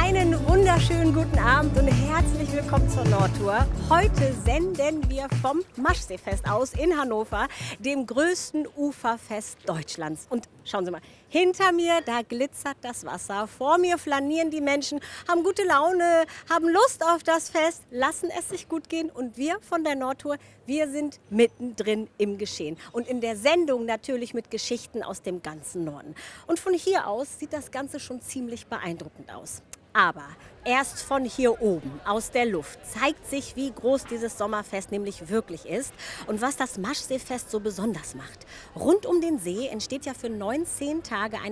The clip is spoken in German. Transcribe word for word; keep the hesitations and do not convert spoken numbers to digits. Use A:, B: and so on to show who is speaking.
A: Einen wunderschönen guten Abend und herzlich willkommen zur Nordtour. Heute senden wir vom Maschseefest aus in Hannover, dem größten Uferfest Deutschlands. Und schauen Sie mal, hinter mir, da glitzert das Wasser, vor mir flanieren die Menschen, haben gute Laune, haben Lust auf das Fest, lassen es sich gut gehen. Und wir von der Nordtour, wir sind mittendrin im Geschehen. Und in der Sendung natürlich mit Geschichten aus dem ganzen Norden. Und von hier aus sieht das Ganze schon ziemlich beeindruckend aus. Aber erst von hier oben, aus der Luft, zeigt sich, wie groß dieses Sommerfest nämlich wirklich ist und was das Maschseefest so besonders macht. Rund um den See entsteht ja für neunzehn Tage eine